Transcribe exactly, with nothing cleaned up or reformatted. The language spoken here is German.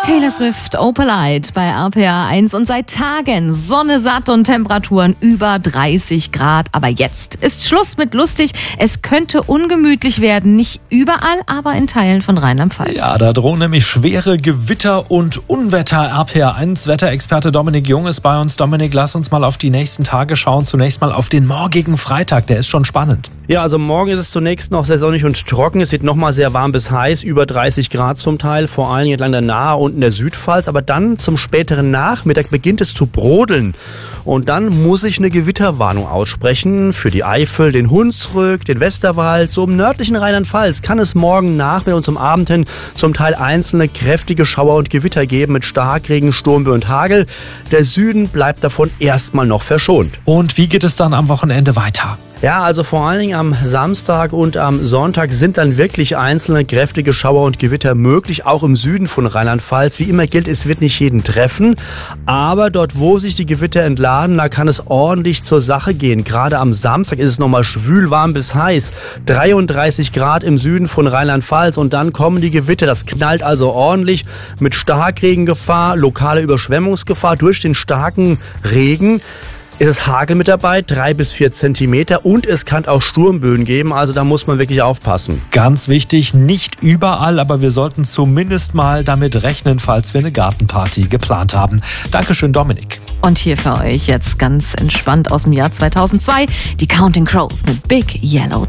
Taylor Swift, Opalite bei R P R eins und seit Tagen Sonne satt und Temperaturen über dreißig Grad. Aber jetzt ist Schluss mit lustig. Es könnte ungemütlich werden. Nicht überall, aber in Teilen von Rheinland-Pfalz. Ja, da drohen nämlich schwere Gewitter und Unwetter. R P R eins Wetterexperte Dominik Jung ist bei uns. Dominik, lass uns mal auf die nächsten Tage schauen. Zunächst mal auf den morgigen Freitag. Der ist schon spannend. Ja, also morgen ist es zunächst noch sehr sonnig und trocken. Es wird nochmal sehr warm bis heiß, über dreißig Grad zum Teil, vor allem entlang der Nahe und in der Südpfalz. Aber dann zum späteren Nachmittag beginnt es zu brodeln. Und dann muss ich eine Gewitterwarnung aussprechen für die Eifel, den Hunsrück, den Westerwald. So im nördlichen Rheinland-Pfalz kann es morgen Nachmittag und zum Abend hin zum Teil einzelne kräftige Schauer und Gewitter geben mit Starkregen, Sturmböen und Hagel. Der Süden bleibt davon erstmal noch verschont. Und wie geht es dann am Wochenende weiter? Ja, also vor allen Dingen am Samstag und am Sonntag sind dann wirklich einzelne kräftige Schauer und Gewitter möglich, auch im Süden von Rheinland-Pfalz. Wie immer gilt, es wird nicht jeden treffen, aber dort, wo sich die Gewitter entladen, da kann es ordentlich zur Sache gehen. Gerade am Samstag ist es nochmal schwül, warm bis heiß, dreiunddreißig Grad im Süden von Rheinland-Pfalz und dann kommen die Gewitter. Das knallt also ordentlich mit Starkregengefahr, lokale Überschwemmungsgefahr durch den starken Regen. Ist es Hagel mit dabei, drei bis vier Zentimeter und es kann auch Sturmböen geben, also da muss man wirklich aufpassen. Ganz wichtig, nicht überall, aber wir sollten zumindest mal damit rechnen, falls wir eine Gartenparty geplant haben. Dankeschön, Dominik. Und hier für euch jetzt ganz entspannt aus dem Jahr zweitausendzwei die Counting Crows mit Big Yellow